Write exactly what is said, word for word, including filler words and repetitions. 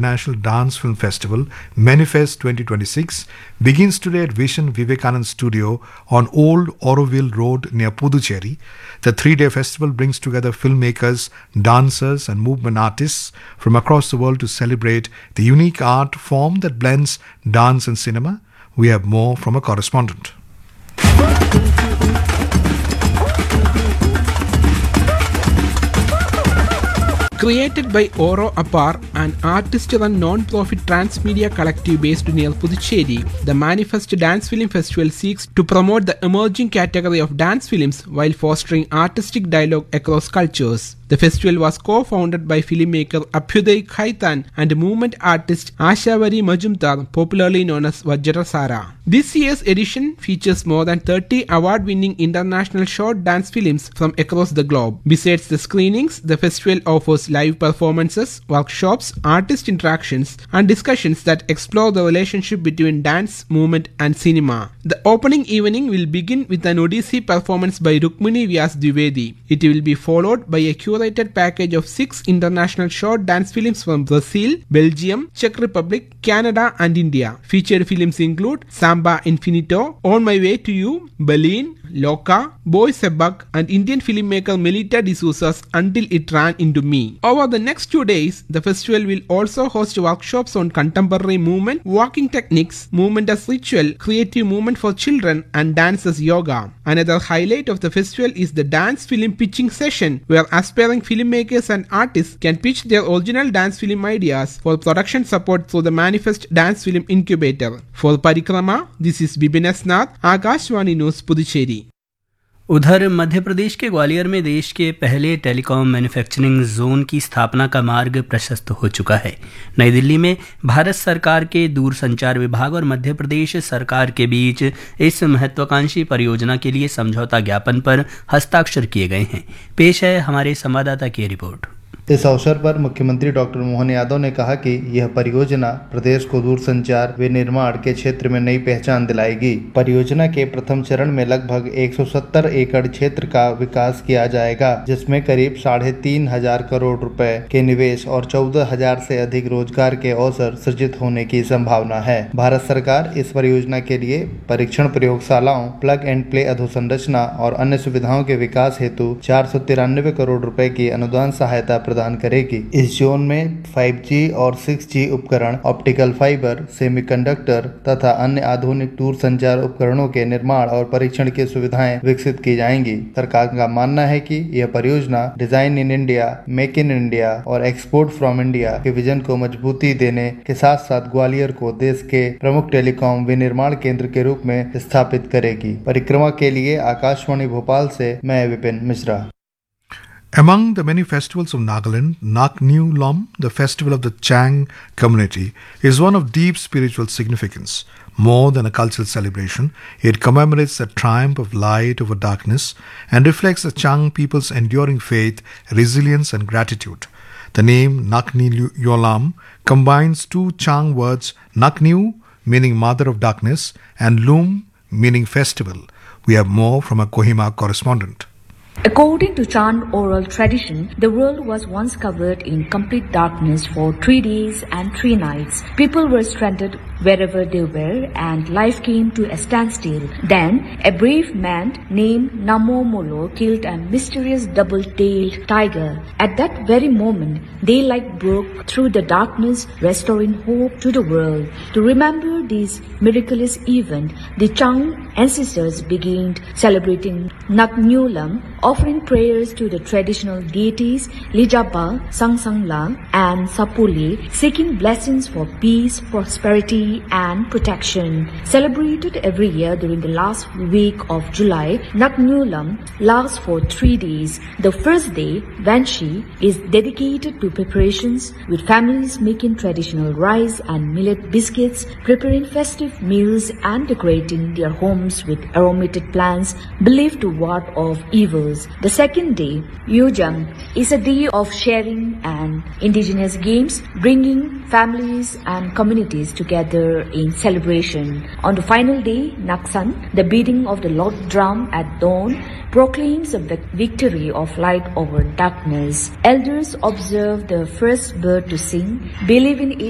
International Dance Film Festival, Manifest twenty twenty-six, begins today at Vision Vivekanand Studio on Old Auroville Road near Puducherry. The three-day festival brings together filmmakers, dancers and movement artists from across the world to celebrate the unique art form that blends dance and cinema. We have more from a correspondent. Created by Oro Apar, an artist-run non-profit transmedia collective based near Puducherry, the Manifest Dance Film Festival seeks to promote the emerging category of dance films while fostering artistic dialogue across cultures. The festival was co-founded by filmmaker Abhyuday Khaitan and movement artist Ashavari Majumdar, popularly known as Vajrasara. This year's edition features more than thirty award-winning international short dance films from across the globe. Besides the screenings, the festival offers live performances, workshops, artist interactions, and discussions that explore the relationship between dance, movement, and cinema. The opening evening will begin with an Odissi performance by Rukmini Vyas Dwivedi. It will be followed by a curated package of six international short dance films from Brazil, Belgium, Czech Republic, Canada, and India. Featured films include Samba Infinito, On My Way to You, Berlin, Loka, Boy Sebak, and Indian filmmaker Melita D'Souza's Until It Ran Into Me. Over the next two days, the festival will also host workshops on contemporary movement, walking techniques, movement as ritual, creative movement for children, and dance as yoga. Another highlight of the festival is the dance film pitching session, where aspiring filmmakers and artists can pitch their original dance film ideas for production support through the Manifest Dance Film Incubator. For Parikrama, this is Bibin Asnath, Akashvani News, Puducherry. उधर मध्य प्रदेश के ग्वालियर में देश के पहले telecom manufacturing zone की स्थापना का मार्ग प्रशस्त हो चुका है। नई दिल्ली में भारत सरकार के दूरसंचार विभाग और मध्य प्रदेश सरकार के बीच इस महत्वाकांक्षी परियोजना के लिए समझौता ज्ञापन पर हस्ताक्षर किए गए हैं। पेश है हमारे संवाददाता की रिपोर्ट। इस अवसर पर मुख्यमंत्री डॉक्टर मोहन यादव ने कहा कि यह परियोजना प्रदेश को दूरसंचार विनिर्माण के क्षेत्र में नई पहचान दिलाएगी। परियोजना के प्रथम चरण में लगभग एक सौ सत्तर एकड़ क्षेत्र का विकास किया जाएगा, जिसमें करीब साढ़े तीन हजार करोड़ रुपए के निवेश और चौदह हजार से अधिक रोजगार के अवसर सृजित होने की संभावना है। भारत सरकार इस परियोजना के लिए परीक्षण प्रयोगशालाओं, प्लग एंड प्ले अधोसंरचना और अन्य सुविधाओं के विकास हेतु चार सौ तिरानवे करोड़ रुपए की अनुदान सहायता प्रदान करेगी। इस जोन में फाइव जी और सिक्स जी उपकरण, ऑप्टिकल फाइबर, सेमीकंडक्टर तथा अन्य आधुनिक दूरसंचार उपकरणों के निर्माण और परीक्षण की सुविधाएं विकसित की जाएंगी। सरकार का मानना है कि यह परियोजना design in India, make in India और एक्सपोर्ट फ्रॉम इंडिया के विजन को मजबूती देने के साथ साथ ग्वालियर को देश के प्रमुख टेलीकॉम विनिर्माण केंद्र के रूप में स्थापित करेगी। परिक्रमा के लिए आकाशवाणी भोपाल से मैं Vipin Mishra. Among the many festivals of Nagaland, Nak New Lom, the festival of the Chang community, is one of deep spiritual significance. More than a cultural celebration, it commemorates the triumph of light over darkness and reflects the Chang people's enduring faith, resilience and gratitude. The name Nak New Yolam combines two Chang words, Nak New, meaning mother of darkness, and Lum, meaning festival. We have more from a Kohima correspondent. According to Chan oral tradition, the world was once covered in complete darkness for three days and three nights. People were stranded wherever they were and life came to a standstill. Then, a brave man named Namo Molo killed a mysterious double-tailed tiger. At that very moment, daylight broke through the darkness, restoring hope to the world. To remember this miraculous event, the Chang ancestors began celebrating Naknyulam, offering prayers to the traditional deities Lijaba, Sangsangla and Sapuli, seeking blessings for peace, prosperity and protection. Celebrated every year during the last week of July, Naknyulam lasts for three days. The first day, Vanshi, is dedicated to preparations, with families making traditional rice and millet biscuits, preparing festive meals and decorating their homes with aromatic plants believed to ward off evils. The second day, Yujam, is a day of sharing and indigenous games, bringing families and communities together in celebration. On the final day, Naksan, the beating of the Lord drum at dawn, proclaims the victory of light over darkness. Elders observe the first bird to sing, believing it